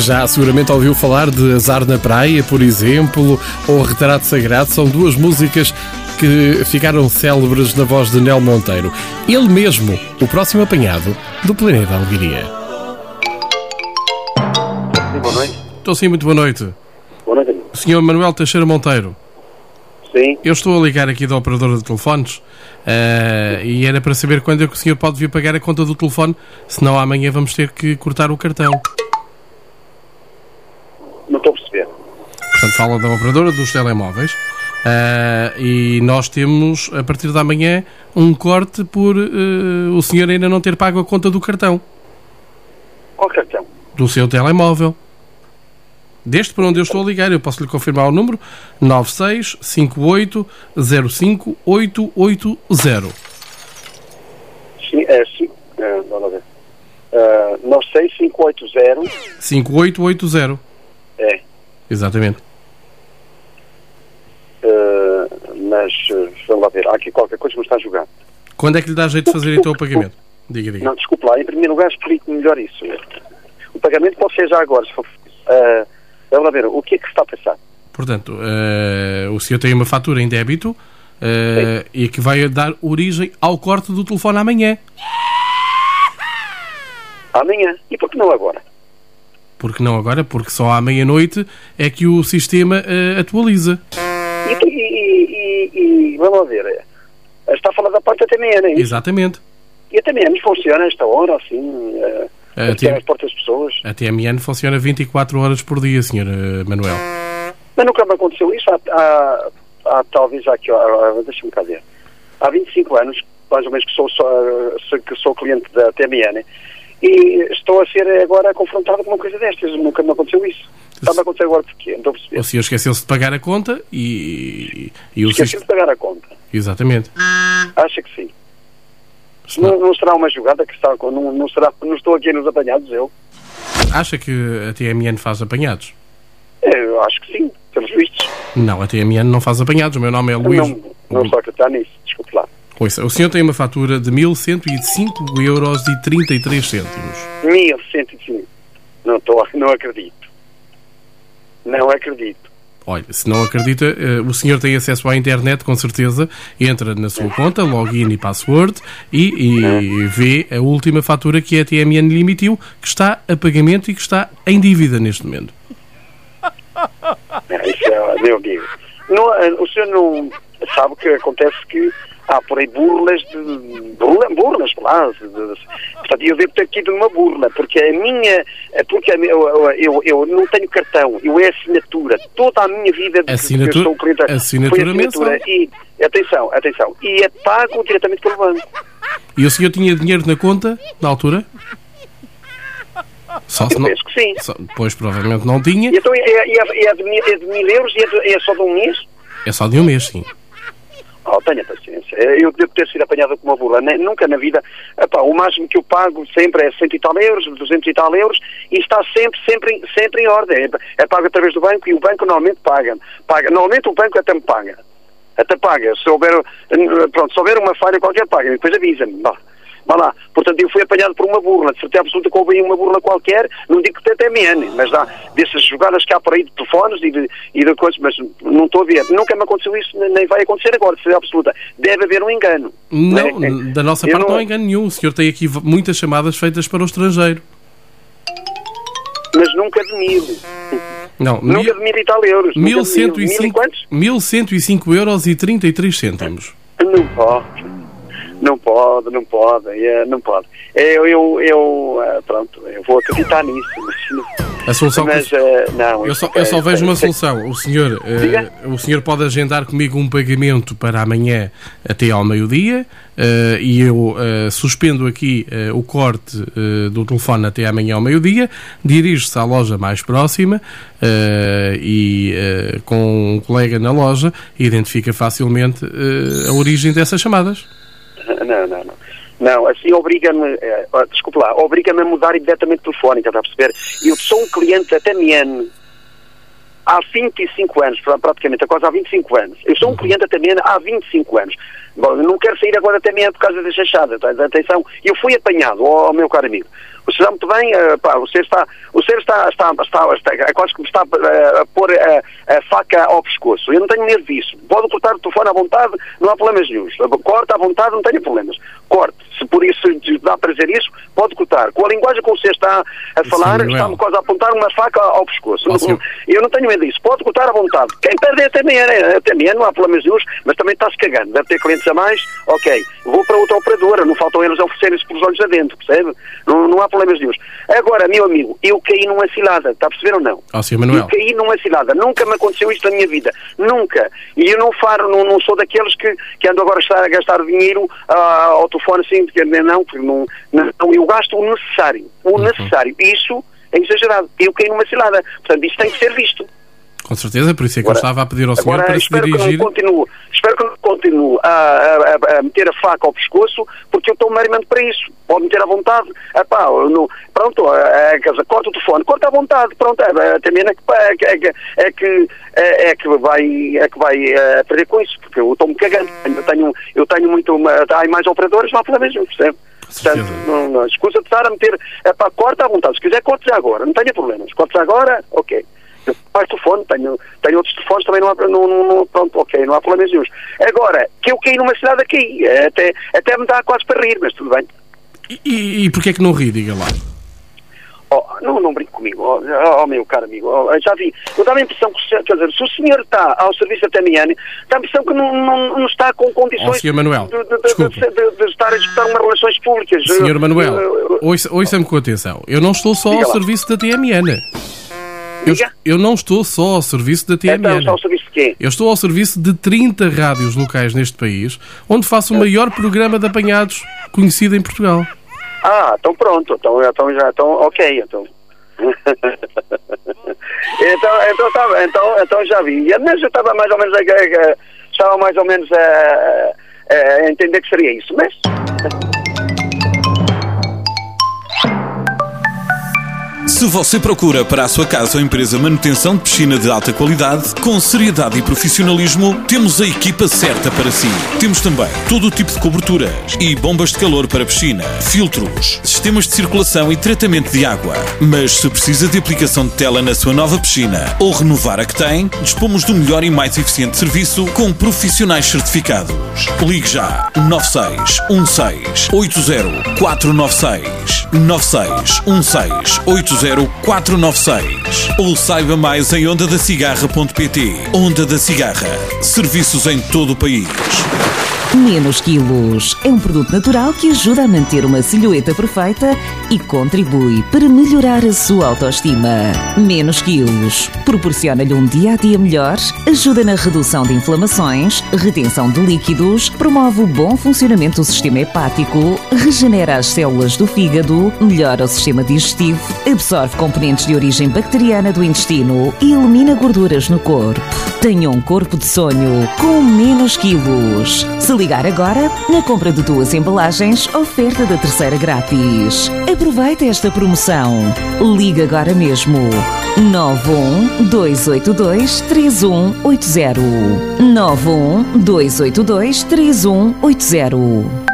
Já seguramente ouviu falar de Azar na Praia, por exemplo, ou Retrato Sagrado. São duas músicas que ficaram célebres na voz de Nel Monteiro. Ele mesmo, o próximo apanhado do Planeta Alegria. Boa noite. Estou sim, muito boa noite. Boa noite. Sr. Manuel Teixeira Monteiro. Sim. Eu estou a ligar aqui da operadora de telefones e era para saber quando é que o senhor pode vir pagar a conta do telefone, senão amanhã vamos ter que cortar o cartão. Não estou a perceber. Portanto, fala da operadora dos telemóveis e nós temos, a partir da manhã, um corte por o senhor ainda não ter pago a conta do cartão. Qual cartão? Do seu telemóvel. Deste por onde eu estou a ligar, eu posso lhe confirmar o número: 9658058880. Sim, vamos ver. 96580. 5880. É. Exatamente. Mas, vamos lá ver, há aqui qualquer coisa que me está a jogar. Quando é que lhe dá jeito de fazer então o pagamento? Diga. Não, desculpe lá, em primeiro lugar explique-me melhor isso. O pagamento pode ser já agora, se for... vamos lá ver, o que é que se está a pensar? Portanto, o senhor tem uma fatura em débito e que vai dar origem ao corte do telefone amanhã. Amanhã? E por que não agora? Por que não agora? Porque só à meia-noite é que o sistema atualiza. E vamos lá ver, está a falar da parte da TMN, é isso? Exatamente. E a TMN funciona a esta hora, assim, até as portas das pessoas? A TMN funciona 24 horas por dia, Sr. Manuel. Mas nunca me aconteceu isso há talvez aqui, deixa-me cá ver, há 25 anos, mais ou menos, que sou cliente da TMN, e estou a ser agora confrontado com uma coisa destas. Nunca me aconteceu isso. Está-me a acontecer agora porquê? Não estou a perceber. O senhor esqueceu-se de pagar a conta e Esqueci de pagar a conta. Exatamente. Acha que sim? Não será uma jogada que está... Não estou aqui nos apanhados, eu. Acha que a TMN faz apanhados? Eu acho que sim, pelos vistos. Não, a TMN não faz apanhados. O meu nome é Luís. Não estou a acreditar nisso, desculpe lá. Ouça, o senhor tem uma fatura de 1.105,33€. 1.105. Não acredito. Não acredito. Olha, se não acredita, o senhor tem acesso à internet, com certeza. Entra na sua conta, login e password, e vê a última fatura que a TMN lhe emitiu, que está a pagamento e que está em dívida neste momento. Isso é meu amigo. O senhor não sabe que acontece que há por aí burlas, portanto, eu devo ter tido uma burla, porque eu não tenho cartão, eu é assinatura, toda a minha vida eu sou cliente, assinatura mensal. E, atenção, e é pago diretamente pelo banco. E o senhor tinha dinheiro na conta, na altura? Penso que sim. Pois, provavelmente não tinha. E então é de 1.000€ e é só de um mês? É só de um mês, sim. Tenha paciência. Eu devo ter sido apanhado com uma burla. Nunca na vida. O máximo que eu pago sempre é 100 e tal euros, 200 e tal euros, e está sempre em ordem. É pago através do banco e o banco normalmente paga. Normalmente o banco até me paga. Até paga. Se houver uma falha qualquer, paga. E depois avisa-me. Vá lá. Portanto, eu fui apanhado por uma burla. De certeza absoluta que houve uma burla qualquer. Não digo que tem TMN, mas dá dessas jogadas que há por aí de telefones e de coisas, mas não estou a ver. Nunca me aconteceu isso, nem vai acontecer agora, de certeza absoluta. Deve haver um engano. Não, da nossa parte não há engano nenhum. O senhor tem aqui muitas chamadas feitas para o estrangeiro. Mas nunca de 1.000. Não, nunca de 1.000 e tal euros. 1.105,33€. Não pode. Eu vou acreditar nisso. A solução eu só vejo uma solução. O senhor pode agendar comigo um pagamento para amanhã até ao meio-dia e eu suspendo aqui o corte do telefone até amanhã ao meio-dia, dirige-se à loja mais próxima e com um colega na loja identifica facilmente a origem dessas chamadas. Não, assim obriga-me a mudar imediatamente telefónica, está a perceber? Eu sou um cliente da TMN há 25 anos, praticamente, quase há 25 anos. Eu sou um cliente da TMN há 25 anos. Bom, não quero sair agora da TMN por causa da chachada, tá? Atenção, eu fui apanhado, meu caro amigo, senhor muito bem, o senhor está quase que me está a pôr a faca ao pescoço. Eu não tenho medo disso. Pode cortar o telefone à vontade, não há problemas nenhums. Corta à vontade, não tenho problemas. Corte. Se por isso dá para dizer isso, pode cortar. Com a linguagem que você está a falar, está-me quase a apontar uma faca ao pescoço. Eu não tenho medo disso. Pode cortar à vontade. Quem perde é a TMN, não há problemas nenhums, mas também está-se cagando. Deve ter clientes a mais. Ok. Vou para outra operadora. Não faltam eles a oferecerem-se pelos olhos adentro, percebe? Não há problemas nenhums. Agora, meu amigo, eu caí numa cilada. Está a perceber ou não? Sr. Manuel. Eu caí numa cilada. Nunca me aconteceu isto na minha vida. Nunca. E eu não sou daqueles que ando agora a gastar dinheiro ao telefone assim, porque não, eu gasto o necessário. O necessário. Isso é exagerado. Eu caí numa cilada. Portanto, isso tem que ser visto. Com certeza, por isso é que eu estava a pedir ao senhor para se dirigir... Espero que não continue a meter a faca ao pescoço, porque eu estou meramente para isso. Pode meter à vontade. Corta o telefone, corta à vontade. Pronto, também é que vai perder com isso, porque eu estou-me cagando. Eu tenho muito... Há mais operadores, não há problema mesmo, percebe? Portanto, não escusa de estar a meter... corta à vontade. Se quiser, corte já agora. Não tenha problemas. Corte já agora, ok. Eu faço telefone, tenho outros telefones, também não há problemas nenhums. Agora, que eu caí numa cidade aqui, até me dá quase para rir, mas tudo bem. E porquê é que não ri, diga lá? Não brinque comigo, meu caro amigo, já vi, eu dá a impressão que, quer dizer, se o senhor está ao serviço da TMN, dá a impressão que não está com condições Sr. Manuel, de estar a disputar umas relações públicas. Sr. Manuel, ouça-me com atenção, eu não estou só ao serviço da TMN. Eu não estou só ao serviço da TMN. Então, está ao serviço de quê? Eu estou ao serviço de 30 rádios locais neste país, onde faço o maior programa de apanhados conhecido em Portugal. Então pronto. Ok. Então já vi. Mas eu estava mais ou menos a entender que seria isso, mas... Se você procura para a sua casa ou empresa manutenção de piscina de alta qualidade, com seriedade e profissionalismo, temos a equipa certa para si. Temos também todo o tipo de coberturas e bombas de calor para piscina, filtros, sistemas de circulação e tratamento de água. Mas se precisa de aplicação de tela na sua nova piscina ou renovar a que tem, dispomos do melhor e mais eficiente serviço com profissionais certificados. Ligue já 9616 80 496 9616 80 496 ou saiba mais em ondadacigarra.pt. Onda da Cigarra. Serviços em todo o país. Menos Quilos é um produto natural que ajuda a manter uma silhueta perfeita e contribui para melhorar a sua autoestima. Menos Quilos proporciona-lhe um dia-a-dia melhor, ajuda na redução de inflamações, retenção de líquidos, promove o bom funcionamento do sistema hepático, regenera as células do fígado, melhora o sistema digestivo, absorve componentes de origem bacteriana do intestino e elimina gorduras no corpo. Tenha um corpo de sonho com Menos Quilos. Se ligar agora, na compra de 2 embalagens, oferta da 3ª grátis. Aproveite esta promoção. Ligue agora mesmo. 91 282 3180. 91 282 3180.